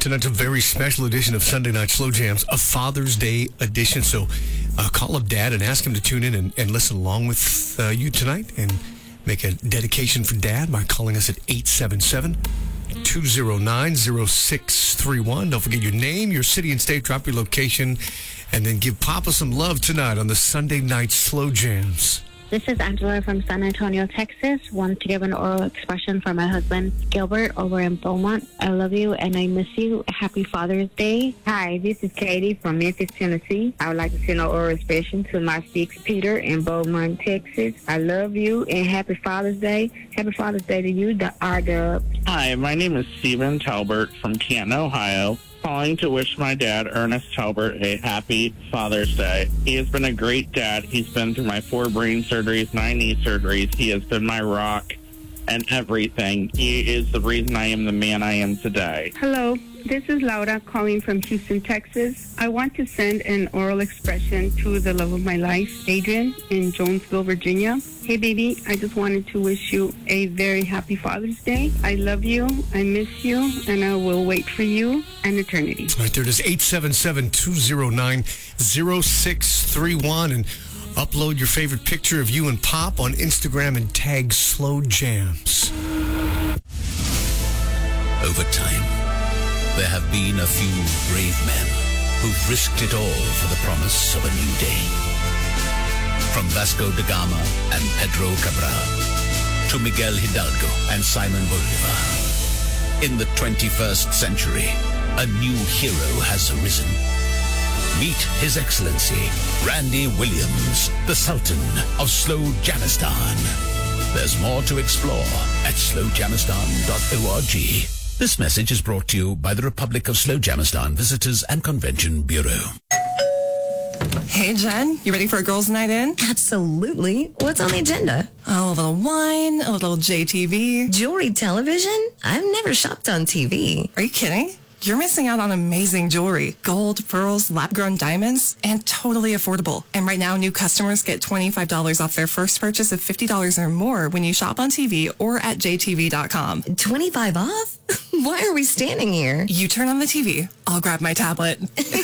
Tonight's a very special edition of Sunday Night Slow Jams, a Father's Day edition. So call up Dad and ask him to tune in and listen along with you tonight and make a dedication for Dad by calling us at 877-209-0631. Don't forget your name, your city and state, drop your location, and then give Papa some love tonight on the Sunday Night Slow Jams. This is Angela from San Antonio, Texas. Want to give an oral expression for my husband, Gilbert, over in Beaumont. I love you and I miss you. Happy Father's Day. Hi, this is Katie from Memphis, Tennessee. I would like to send an oral expression to my six Peter in Beaumont, Texas. I love you and happy Father's Day. Happy Father's Day to you, the R-Dub. Hi, my name is Stephen Talbert from Canton, Ohio. Calling to wish my dad, Ernest Talbert, a happy Father's Day. He has been a great dad. He's been through my 4 brain surgeries, 9 knee surgeries. He has been my rock and everything. He is the reason I am the man I am today. Hello, this is Laura calling from Houston, Texas. I want to send an oral expression to the love of my life, Adrian, in Jonesville, Virginia. Hey, baby, I just wanted to wish you a very happy Father's Day. I love you, I miss you, and I will wait for you an eternity. All right, there it is, 877-209-0631, and upload your favorite picture of you and Pop on Instagram and tag Slow Jams. Over time, there have been a few brave men who've risked it all for the promise of a new day. From Vasco da Gama and Pedro Cabral to Miguel Hidalgo and Simon Bolivar. In the 21st century, a new hero has arisen. Meet His Excellency, Randy Williams, the Sultan of Slowjanistan. There's more to explore at slowjanistan.org. This message is brought to you by the Republic of Slowjanistan Visitors and Convention Bureau. Hey, Jen, you ready for a girls' night in? Absolutely. What's on the agenda? Oh, a little wine, a little JTV. Jewelry television? I've never shopped on TV. Are you kidding? You're missing out on amazing jewelry. Gold, pearls, lab-grown diamonds, and totally affordable. And right now, new customers get $25 off their first purchase of $50 or more when you shop on TV or at jtv.com. 25 off? Why are we standing here? You turn on the TV. I'll grab my tablet.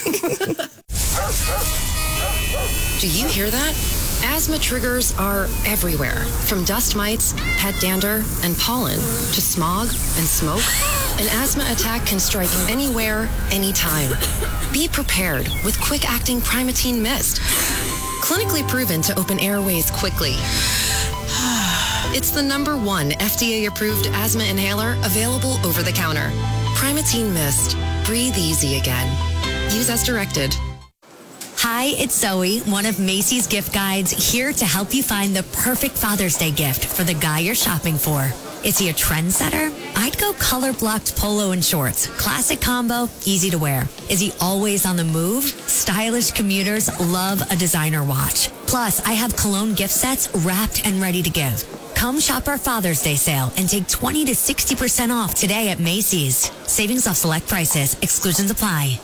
Do you hear that? Asthma triggers are everywhere, from dust mites, pet dander, and pollen, to smog and smoke. An asthma attack can strike anywhere, anytime. Be prepared with quick-acting Primatene Mist. Clinically proven to open airways quickly. It's the #1 FDA-approved asthma inhaler available over the counter. Primatene Mist. Breathe easy again. Use as directed. Hi, it's Zoe, one of Macy's gift guides, here to help you find the perfect Father's Day gift for the guy you're shopping for. Is he a trendsetter? I'd go color-blocked polo and shorts. Classic combo, easy to wear. Is he always on the move? Stylish commuters love a designer watch. Plus, I have cologne gift sets wrapped and ready to give. Come shop our Father's Day sale and take 20 to 60% off today at Macy's. Savings off select prices. Exclusions apply.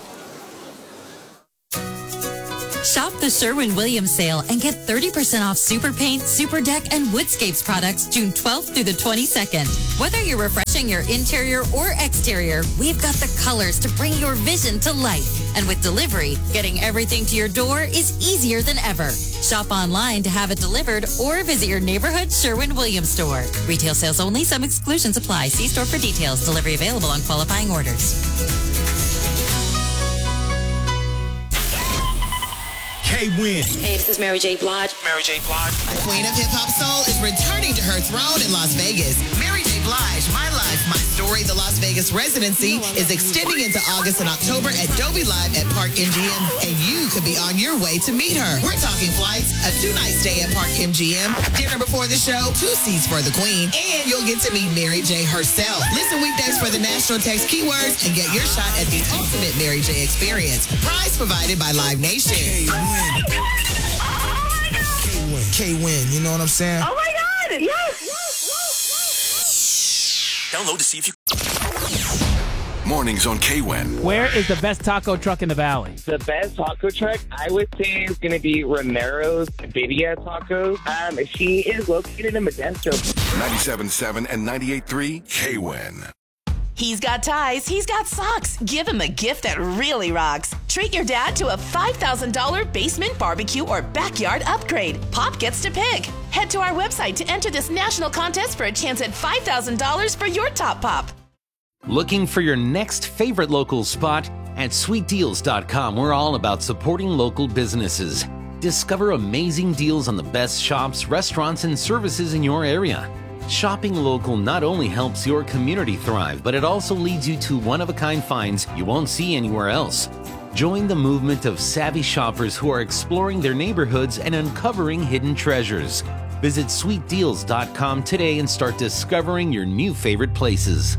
Shop the Sherwin-Williams sale and get 30% off Super Paint, Super Deck, and Woodscapes products June 12th through the 22nd. Whether you're refreshing your interior or exterior, we've got the colors to bring your vision to life. And with delivery, getting everything to your door is easier than ever. Shop online to have it delivered or visit your neighborhood Sherwin-Williams store. Retail sales only. Some exclusions apply. See store for details. Delivery available on qualifying orders. K-Win. Hey, this is Mary J. Blige. Mary J. Blige. Queen of hip-hop soul is returning to her throne in Las Vegas. Mary J. Blige, My Life, My Story, the Las Vegas residency is extending into August and October at Dolby Live at Park MGM, and you could be on your way to meet her. We're talking flights, a 2-night stay at Park MGM, dinner before the show, 2 seats for the Queen, and you'll get to meet Mary J. herself. Listen weekdays for the national text keywords and get your shot at the ultimate Mary J. experience. Prize provided by Live Nation. K-Win, you know what I'm saying? Oh my God! Yes! Download to see if you... Mornings on K-Win. Where is the best taco truck in the valley? The best taco truck, I would say, is going to be Romero's Birria Tacos. She is located in Modesto. 97.7 and 98.3 K-Win. He's got ties, he's got socks. Give him a gift that really rocks. Treat your dad to a $5,000 basement barbecue or backyard upgrade. Pop gets to pick. Head to our website to enter this national contest for a chance at $5,000 for your top pop. Looking for your next favorite local spot? At sweetdeals.com, we're all about supporting local businesses. Discover amazing deals on the best shops, restaurants, and services in your area. Shopping local not only helps your community thrive, but it also leads you to one-of-a-kind finds you won't see anywhere else. Join the movement of savvy shoppers who are exploring their neighborhoods and uncovering hidden treasures. Visit sweetdeals.com today and start discovering your new favorite places.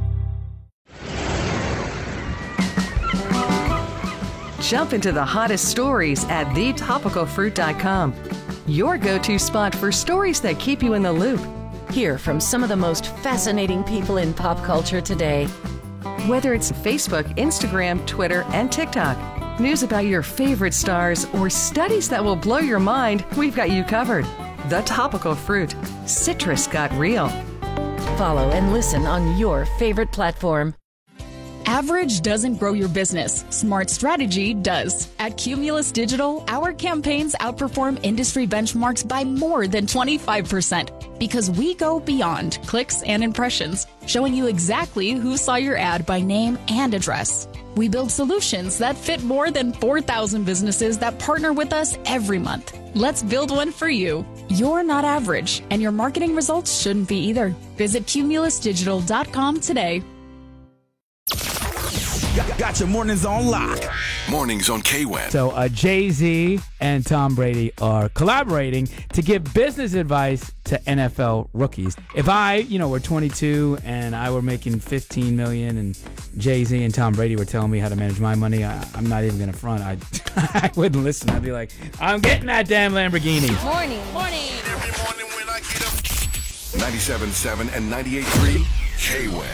Jump into the hottest stories at thetopicalfruit.com. Your go-to spot for stories that keep you in the loop. Hear from some of the most fascinating people in pop culture today. Whether it's Facebook, Instagram, Twitter, and TikTok, news about your favorite stars, or studies that will blow your mind, we've got you covered. The Topical Fruit. Citrus got real. Follow and listen on your favorite platform. Average doesn't grow your business. Smart strategy does. At Cumulus Digital, our campaigns outperform industry benchmarks by more than 25% because we go beyond clicks and impressions, showing you exactly who saw your ad by name and address. We build solutions that fit more than 4,000 businesses that partner with us every month. Let's build one for you. You're not average, and your marketing results shouldn't be either. Visit cumulusdigital.com today. Got your mornings on lock. Mornings on K-WIN. So Jay-Z and Tom Brady are collaborating to give business advice to NFL rookies. If I, were 22 and I were making $15 million and Jay-Z and Tom Brady were telling me how to manage my money, I'm not even going to front. I wouldn't listen. I'd be like, I'm getting that damn Lamborghini. Morning. Every morning when I get up. 97.7 and 98.3 K-WIN.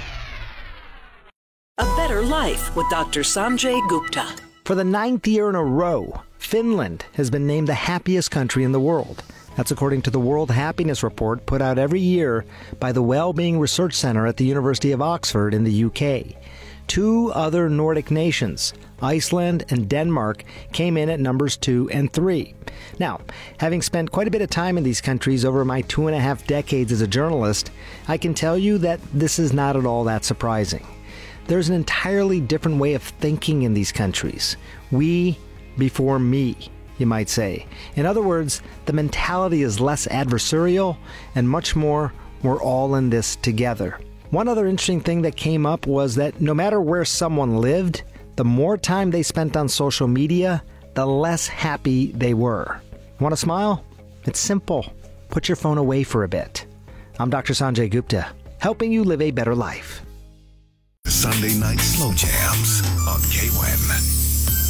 A Better Life with Dr. Sanjay Gupta. For the 9th year in a row, Finland has been named the happiest country in the world. That's according to the World Happiness Report put out every year by the Wellbeing Research Centre at the University of Oxford in the UK. 2 other Nordic nations, Iceland and Denmark, came in at numbers 2 and 3. Now, having spent quite a bit of time in these countries over my 2.5 decades as a journalist, I can tell you that this is not at all that surprising. There's an entirely different way of thinking in these countries. We before me, you might say. In other words, the mentality is less adversarial and much more, we're all in this together. One other interesting thing that came up was that no matter where someone lived, the more time they spent on social media, the less happy they were. Want to smile? It's simple. Put your phone away for a bit. I'm Dr. Sanjay Gupta, helping you live a better life. Sunday night slow jams on K-WIN.